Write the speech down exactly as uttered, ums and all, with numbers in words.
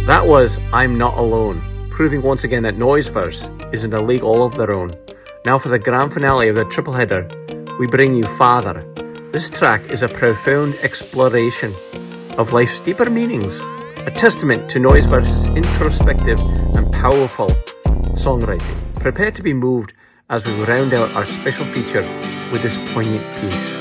That was I'm Not Alone, proving once again that Noiseverse is in a league all of their own. Now for the grand finale of the triple header, we bring you Father. This track is a profound exploration of life's deeper meanings, a testament to Noiseverse's introspective and powerful songwriting. Prepare to be moved as we round out our special feature with this poignant piece.